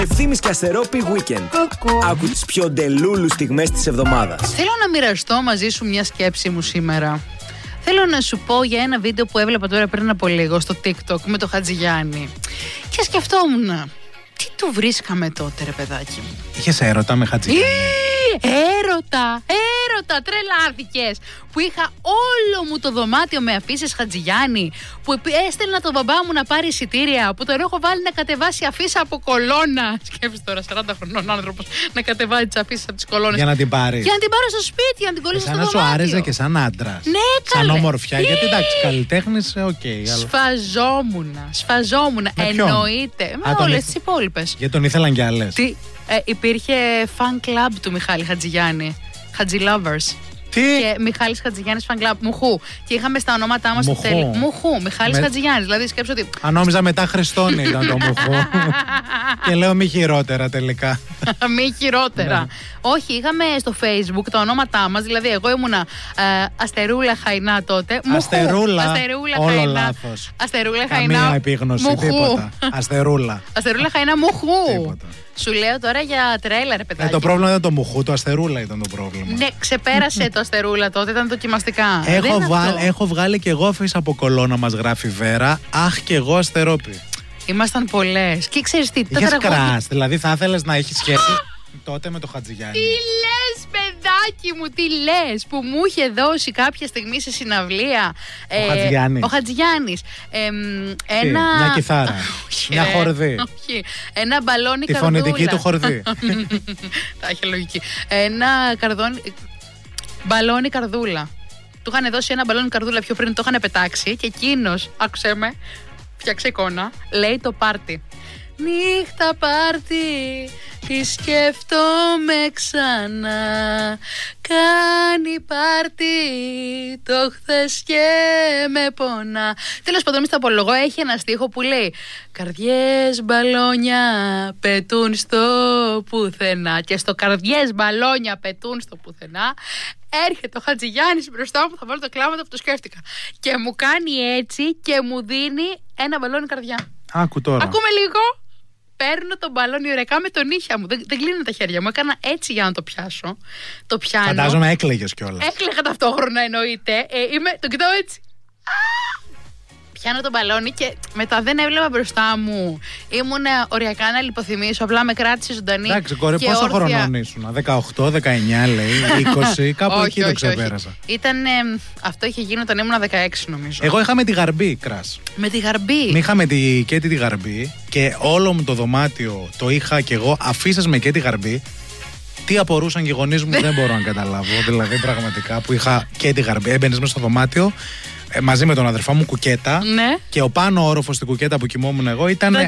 Ευθύμης και Αστερόπη Weekend. Άκου τις πιο ντελούλου στιγμές της εβδομάδας. Θέλω να μοιραστώ μαζί σου μια σκέψη μου σήμερα. Θέλω να σου πω για ένα βίντεο που έβλεπα τώρα πριν από λίγο στο TikTok με το Χατζηγιάννη. Και σκεφτόμουν, τι του βρίσκαμε τότε, ρε παιδάκι μου. Είχες έρωτα με Χατζηγιάννη? Έρωτα, τρελάθηκες. Που είχα όλο μου το δωμάτιο με αφήσεις Χατζηγιάννη. Που έστελνα τον μπαμπά μου να πάρει εισιτήρια. Που τον έχω βάλει να κατεβάσει αφίσα από κολόνα. Σκέφτεσαι τώρα, 40 χρονών άνθρωπος να κατεβάζει τις αφίσεις από τις κολόνες. Για να την πάρει. Για να την πάρω στο σπίτι, να την κολλήσω στο δωμάτιο. Σαν να σου άρεσε και σαν άντρας. Ναι, καλέ. Σαν όμορφια. Γιατί εντάξει, καλλιτέχνης, οκ. Σφαζόμουν. Εννοείται. Με όλες τις υπόλοιπες. Γιατί τον ήθελαν κι άλλες. Υπήρχε fan club του Μιχάλη Χατζηγιάννη. Χατζι Lovers. Τι? Και Μιχάλης Χατζηγιάννης fan club. Μουχού. Και είχαμε στα ονόματά μας στο τέλος. Μουχού. Μιχάλης Χατζηγιάννης. Δηλαδή σκέψω ότι. Αν νόμιζα μετά Χριστόνη ήταν το Μουχού. Και λέω μη χειρότερα τελικά. Μη χειρότερα. Όχι, είχαμε στο Facebook τα ονόματά μας. Δηλαδή, εγώ ήμουνα Αστερούλα Χαϊνά τότε. Αστερούλα. Όλο Χαϊνά. λάθος. Αστερούλα Χαϊνά. Καμία επίγνωση, τίποτα. Αστερούλα. Αστερούλα Χαϊνά Μουχού. Τίποτα. Σου λέω τώρα για τρέλα, ρε παιδάκι. Το πρόβλημα δεν ήταν το Μουχού, το Αστερούλα ήταν το πρόβλημα. Ναι, ξεπέρασε το Αστερούλα τότε, ήταν δοκιμαστικά. Έχω βγάλει και εγώ αφήσεις από κολόνα, μας γράφει Βέρα. Αχ, και εγώ Αστερόπη. Ήμασταν πολλές. Και ξέρεις τι, είχες κράς, δηλαδή θα ήθελες να έχεις σχέση τότε με το Χατζηγιάννη. Τι λες, παιδάκι μου, τι λες, που μου είχε δώσει κάποια στιγμή σε συναυλία ο Χατζηγιάννης. Μια κιθάρα, μια χορδή. Όχι, ένα μπαλόνι τη καρδούλα. Τη φωνητική του χορδή. Τα έχει λογική. Ένα μπαλόνι καρδούλα. Του είχαν δώσει ένα μπαλόνι καρδούλα πιο πριν, το είχαν πετάξει και εκείνος, άκουσέ με, φτιάξε εικόνα, λέει το πάρτι. Νύχτα πάρτι, τι σκέφτομαι ξανά. Κάνει πάρτι, το χθες και με πονά. Τέλος πάντων, μη στα απολογώ, έχει ένα στίχο που λέει καρδιές μπαλόνια πετούν στο πουθενά. Και στο καρδιές μπαλόνια πετούν στο πουθενά έρχεται ο Χατζηγιάννης μπροστά μου, θα βάλω τα κλάματα που το σκέφτηκα. Και μου κάνει έτσι και μου δίνει ένα μπαλόνι καρδιά. Άκου τώρα. Ακούμε λίγο. Παίρνω τον μπαλόνι ωριακά με τον νύχια μου. Δεν κλείνουν τα χέρια μου. Έκανα έτσι για να το πιάσω. Το πιάνω. Φαντάζομαι έκλαιγες κιόλας. Έκλαιγα ταυτόχρονα, εννοείται. Τον κοιτάω έτσι. Πιάνω τον μπαλόνι και μετά δεν έβλεπα μπροστά μου. Ήμουν οριακά να λιποθυμήσω. Απλά με κράτησε ζωντανή. Εντάξει, κόρη, πόσο χρονών ήσουν? 18, 19, λέει, 20, κάπου εκεί το ξεπέρασα. Ήταν. Αυτό είχε γίνει όταν ήμουν 16, νομίζω. Εγώ είχα με τη Γαρμπή κράς. Με τη Γαρμπή. Είχα και τη Γαρμπή και όλο μου το δωμάτιο το είχα κι εγώ αφήσεις με και τη Γαρμπή. Τι απορούσαν και οι γονείς μου δεν μπορώ να καταλάβω. Δηλαδή, πραγματικά που είχα και τη Γαρμπή. Έμπαινες μέσα στο δωμάτιο μαζί με τον αδερφό μου κουκέτα. Ναι. Και ο πάνω όροφος στην κουκέτα που κοιμόμουν εγώ ήταν